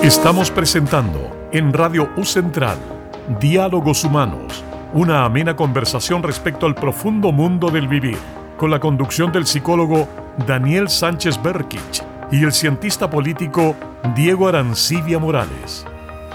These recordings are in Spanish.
Estamos presentando en Radio U Central Diálogos Humanos, una amena conversación respecto al profundo mundo del vivir, con la conducción del psicólogo Daniel Sánchez Berkich y el cientista político Diego Arancibia Morales.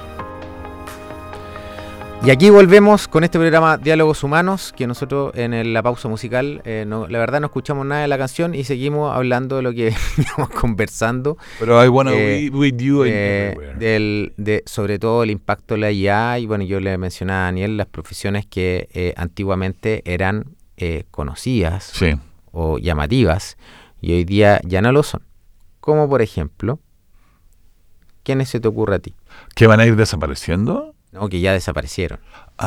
Y aquí volvemos con este programa Diálogos Humanos, que nosotros en la pausa musical, la verdad no escuchamos nada de la canción y seguimos hablando de lo que veníamos conversando. Pero I wanna be with you everywhere. Sobre todo el impacto de la IA, y bueno, yo le mencionaba a Daniel las profesiones que antiguamente eran conocidas, Sí. o llamativas, y hoy día ya no lo son. Como por ejemplo, ¿quiénes se te ocurre a ti? ¿Que van a ir desapareciendo? No, que ya desaparecieron.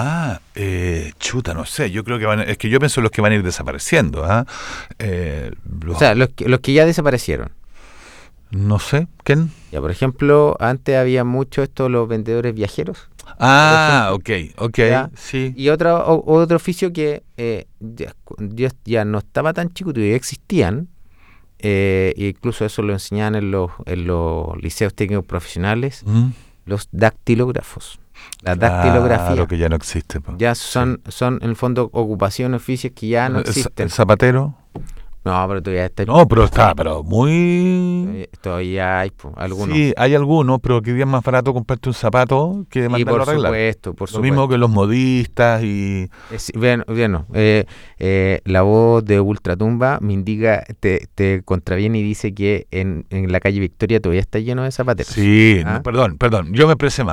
No sé, yo creo que es que yo pienso en los que van a ir desapareciendo, ¿ah? O sea, los que ya desaparecieron. No sé, ¿quién? Ya, por ejemplo, antes había mucho los vendedores viajeros. Ok, ¿ya? sí. Y otro oficio que ya no estaba tan chico, todavía existían, incluso eso lo enseñaban en los liceos técnicos profesionales, los dactilógrafos. La dactilografía. Lo que ya no existe. Ya son en el fondo ocupaciones, oficios que ya no existen. ¿El zapatero? No, pero todavía está. No, pero muy... Todavía hay algunos. Sí, hay algunos, pero que es más barato comprarte un zapato que mandarlo a arreglar. Por supuesto. Lo mismo que los modistas y... La voz de Ultratumba me indica, te contraviene y dice que en la calle Victoria todavía está lleno de zapateros. Sí, ¿Ah? no, perdón, yo me expresé